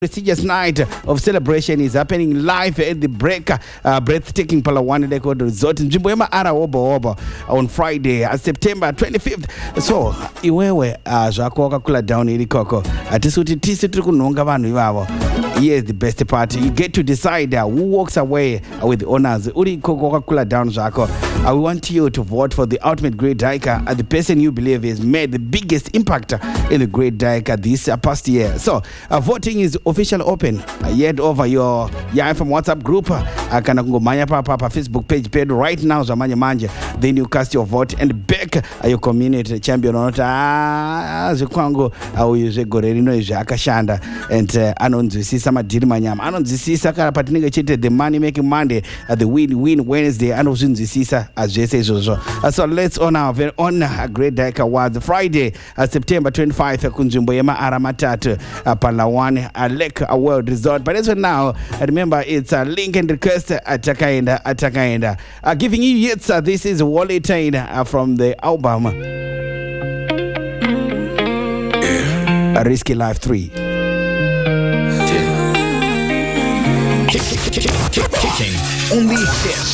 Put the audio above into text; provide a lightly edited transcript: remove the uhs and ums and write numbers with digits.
prestigious night of celebration is happening live at the breathtaking Palawan Record Resort in Nzvimbo Ara Obo on Friday, September 25th. So, iwewe zvako wakakula down iri koko. Atisuti tisi turi kunonga vanhu ivavo. Here's the best part. You get to decide who walks away with the honors. Uri koko wakakula down zvako. We want you to vote for the ultimate great diker, the person you believe has made the biggest impact in the great diker this past year. So, voting is officially open. Head over your from WhatsApp group. Kana kungomanya papa Facebook page paid right now zamanya manje. Then you cast your vote and back your community champion onota zvikwangu uye gorerino izvakashanda and anonzwisisa madhiri manyama anonzwisisa kana patinenge chete the money making Monday the win Wednesday anozvinzwisisa zvese izvozvo. So let's honor our very own great diker awards Friday September 25 kunzvimbo yemaara matatu Palawan Lake World Resort. But as for now, remember it's a link and request atakaenda giving you hits. This is Wally Tain from the album Risky Life 3. Kicking only hits.